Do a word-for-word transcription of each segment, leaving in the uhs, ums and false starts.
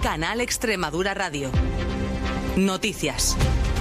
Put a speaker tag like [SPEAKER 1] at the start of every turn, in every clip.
[SPEAKER 1] Canal Extremadura Radio. Noticias.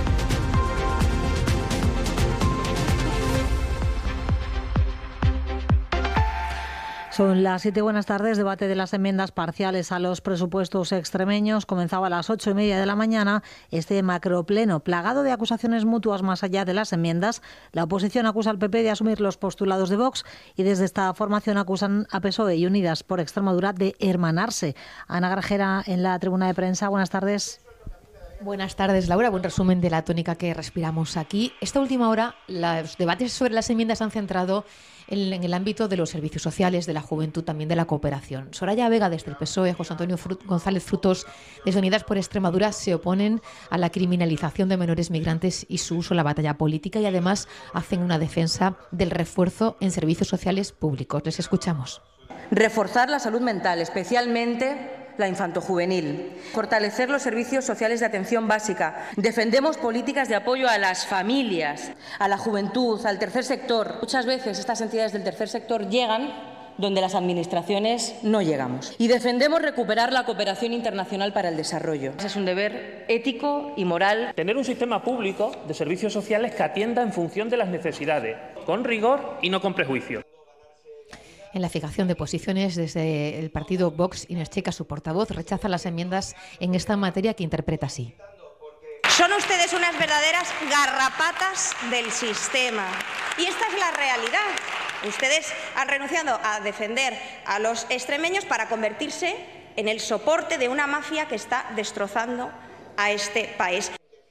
[SPEAKER 2] Son las siete, buenas tardes. Debate de las enmiendas parciales a los presupuestos extremeños comenzaba a las ocho y media de la mañana. Este macropleno, plagado de acusaciones mutuas más allá de las enmiendas. La oposición acusa al P P de asumir los postulados de Vox y desde esta formación acusan a P S O E y Unidas por Extremadura de hermanarse. Ana Grajera en la tribuna de prensa. Buenas tardes.
[SPEAKER 3] Buenas tardes, Laura. Buen resumen de la tónica que respiramos aquí. Esta última hora, los debates sobre las enmiendas han centrado en, en el ámbito de los servicios sociales, de la juventud, también de la cooperación. Soraya Vega, desde el P S O E, José Antonio Frut- González Frutos, desde Unidas por Extremadura, se oponen a la criminalización de menores migrantes y su uso en la batalla política y además hacen una defensa del refuerzo en servicios sociales públicos. Les escuchamos.
[SPEAKER 4] Reforzar la salud mental, especialmente la infantojuvenil. Fortalecer los servicios sociales de atención básica. Defendemos políticas de apoyo a las familias, a la juventud, al tercer sector. Muchas veces estas entidades del tercer sector llegan donde las administraciones no llegamos. Y defendemos recuperar la cooperación internacional para el desarrollo. Ese es un deber ético y moral.
[SPEAKER 5] Tener un sistema público de servicios sociales que atienda en función de las necesidades, con rigor y no con prejuicio.
[SPEAKER 3] En la fijación de posiciones, desde el partido Vox, Inés Checa, su portavoz, rechaza las enmiendas en esta materia que interpreta así.
[SPEAKER 6] Son ustedes unas verdaderas garrapatas del sistema. Y esta es la realidad. Ustedes han renunciado a defender a los extremeños para convertirse en el soporte de una mafia que está destrozando a este país.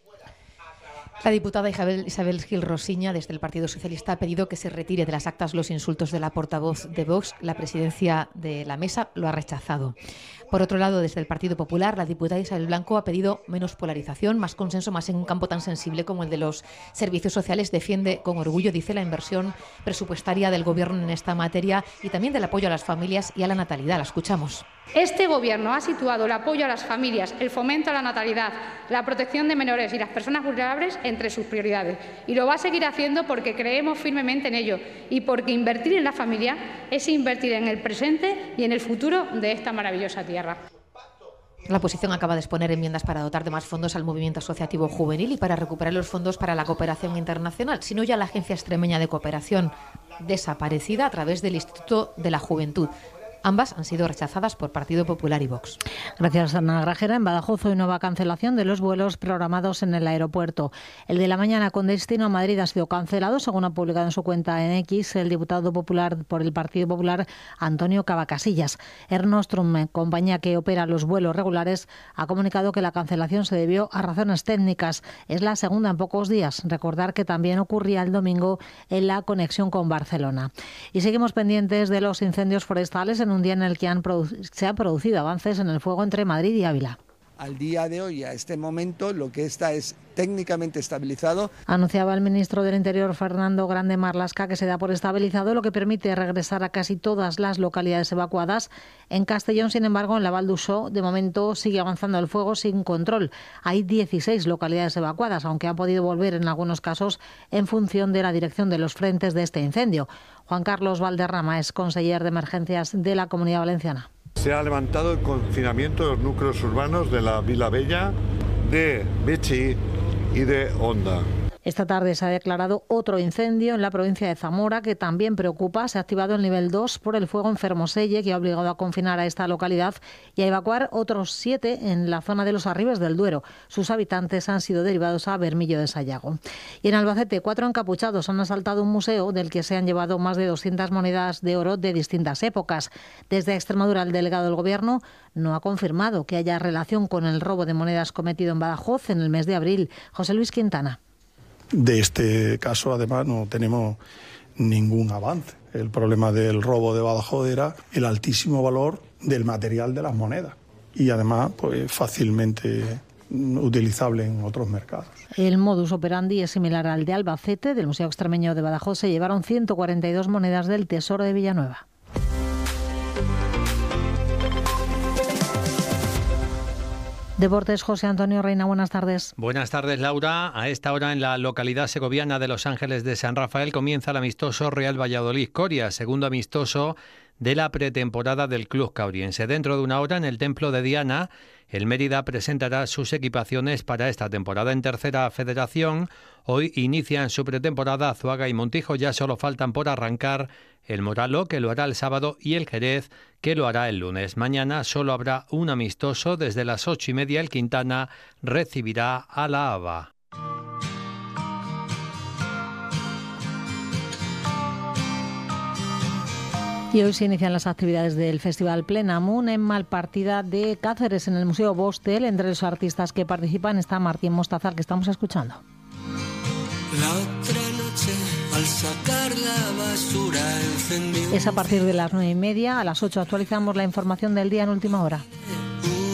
[SPEAKER 3] La diputada Isabel, Isabel Gil Rosiña, desde el Partido Socialista, ha pedido que se retire de las actas los insultos de la portavoz de Vox. La presidencia de la mesa lo ha rechazado. Por otro lado, desde el Partido Popular, la diputada Isabel Blanco ha pedido menos polarización, más consenso, más en un campo tan sensible como el de los servicios sociales. Defiende con orgullo, dice, la inversión presupuestaria del Gobierno en esta materia y también del apoyo a las familias y a la natalidad. La escuchamos.
[SPEAKER 7] Este Gobierno ha situado el apoyo a las familias, el fomento a la natalidad, la protección de menores y las personas vulnerables entre sus prioridades. Y lo va a seguir haciendo porque creemos firmemente en ello y porque invertir en la familia es invertir en el presente y en el futuro de esta maravillosa tierra.
[SPEAKER 3] La oposición acaba de exponer enmiendas para dotar de más fondos al movimiento asociativo juvenil y para recuperar los fondos para la cooperación internacional, sino ya la Agencia Extremeña de Cooperación, desaparecida a través del Instituto de la Juventud. Ambas han sido rechazadas por Partido Popular y Vox.
[SPEAKER 2] Gracias, Ana Grajera. En Badajoz hoy nueva cancelación de los vuelos programados en el aeropuerto. El de la mañana con destino a Madrid ha sido cancelado, según ha publicado en su cuenta en X el diputado popular por el Partido Popular, Antonio Cavacasillas. Air Nostrum, compañía que opera los vuelos regulares, ha comunicado que la cancelación se debió a razones técnicas. Es la segunda en pocos días. Recordar que también ocurría el domingo en la conexión con Barcelona. Y seguimos pendientes de los incendios forestales en un día en el que han produ- se han producido avances en el fuego entre Madrid y Ávila.
[SPEAKER 8] Al día de hoy, a este momento, lo que está es técnicamente estabilizado.
[SPEAKER 2] Anunciaba el ministro del Interior, Fernando Grande Marlaska, que se da por estabilizado, lo que permite regresar a casi todas las localidades evacuadas. En Castellón, sin embargo, en la Val d'Uixó, de momento sigue avanzando el fuego sin control. Hay dieciséis localidades evacuadas, aunque han podido volver en algunos casos en función de la dirección de los frentes de este incendio. Juan Carlos Valderrama es conseller de emergencias de la Comunidad Valenciana.
[SPEAKER 9] Se ha levantado el confinamiento de los núcleos urbanos de la Vila Bella, de Betxí y de Onda.
[SPEAKER 2] Esta tarde se ha declarado otro incendio en la provincia de Zamora que también preocupa. Se ha activado el nivel dos por el fuego en Fermoselle, que ha obligado a confinar a esta localidad y a evacuar otros siete en la zona de los Arribes del Duero. Sus habitantes han sido derivados a Bermillo de Sayago. Y en Albacete, cuatro encapuchados han asaltado un museo del que se han llevado más de doscientas monedas de oro de distintas épocas. Desde Extremadura, el delegado del Gobierno no ha confirmado que haya relación con el robo de monedas cometido en Badajoz en el mes de abril. José Luis Quintana.
[SPEAKER 10] De este caso, además, no tenemos ningún avance. El problema del robo de Badajoz era el altísimo valor del material de las monedas y, además, pues fácilmente utilizable en otros mercados.
[SPEAKER 2] El modus operandi es similar al de Albacete. Del Museo Extremeño de Badajoz se llevaron ciento cuarenta y dos monedas del Tesoro de Villanueva. Deportes, José Antonio Reina, buenas tardes.
[SPEAKER 11] Buenas tardes, Laura. A esta hora en la localidad segoviana de Los Ángeles de San Rafael comienza el amistoso Real Valladolid-Coria, segundo amistoso de la pretemporada del club cauriense. Dentro de una hora, en el Templo de Diana, el Mérida presentará sus equipaciones para esta temporada en Tercera Federación. Hoy inician su pretemporada Azuaga y Montijo. Ya solo faltan por arrancar el Moralo, que lo hará el sábado, y el Jerez, que lo hará el lunes. Mañana solo habrá un amistoso. Desde las ocho y media el Quintana recibirá a la Aba.
[SPEAKER 2] Y hoy se inician las actividades del Festival Plenamun en Malpartida de Cáceres, en el Museo Bostel. Entre los artistas que participan está Martín Mostazal, que estamos escuchando.
[SPEAKER 12] La otra noche, al sacar la basura, encendí.
[SPEAKER 2] Es a partir de las nueve y media. A las ocho actualizamos la información del día en última hora.